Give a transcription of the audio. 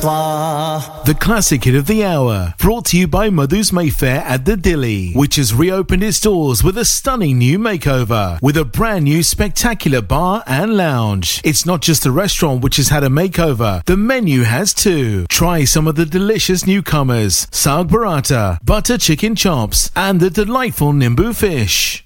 The classic hit of the hour, brought to you by Madhu's Mayfair at the Dilly, which has reopened its doors with a stunning new makeover, with a brand new spectacular bar and lounge. It's not just the restaurant which has had a makeover, the menu has too. Try some of the delicious newcomers, Saag Burrata, butter chicken chops, and the delightful Nimbu fish.